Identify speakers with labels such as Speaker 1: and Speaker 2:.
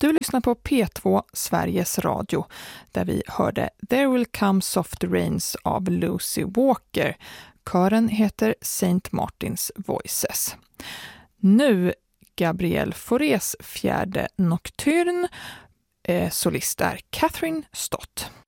Speaker 1: Du lyssnar på P2 Sveriges Radio där vi hörde There Will Come Soft Rains av Lucy Walker. Kören heter Saint Martin's Voices. Nu Gabriel Faurés fjärde nocturne, solist är Catherine Stott.